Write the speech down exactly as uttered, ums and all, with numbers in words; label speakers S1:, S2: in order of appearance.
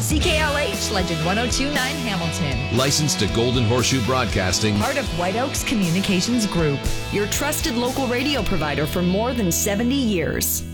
S1: C K L H, Legend one oh two point nine Hamilton.
S2: Licensed to Golden Horseshoe Broadcasting.
S1: Part of White Oaks Communications Group. Your trusted local radio provider for more than seventy years.